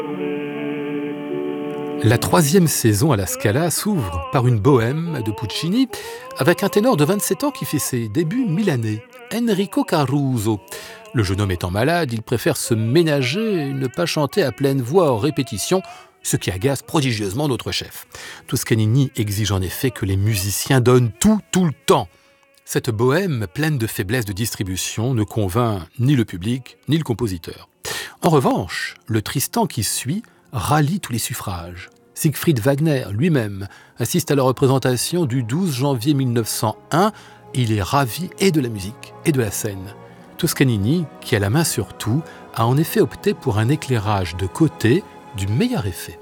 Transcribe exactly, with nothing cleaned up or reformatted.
La troisième saison à la Scala s'ouvre par une bohème de Puccini avec un ténor de vingt-sept ans qui fait ses débuts milanais, Enrico Caruso. Le jeune homme étant malade, il préfère se ménager et ne pas chanter à pleine voix en répétition, ce qui agace prodigieusement notre chef. Toscanini exige en effet que les musiciens donnent tout, tout le temps. Cette bohème, pleine de faiblesses de distribution, ne convainc ni le public, ni le compositeur. En revanche, le Tristan qui suit rallie tous les suffrages. Siegfried Wagner lui-même assiste à la représentation du douze janvier mille neuf cent un. Il est ravi et de la musique et de la scène. Toscanini, qui a la main sur tout, a en effet opté pour un éclairage de côté du meilleur effet.